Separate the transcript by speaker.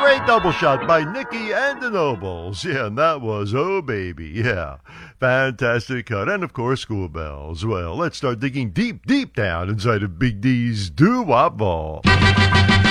Speaker 1: great double shot by Nicky and the Nobles. Yeah, and that was Oh Baby. Yeah, fantastic cut. And of course, School Bells. Well, let's start digging deep, deep down inside of Big D's doo-wop vault.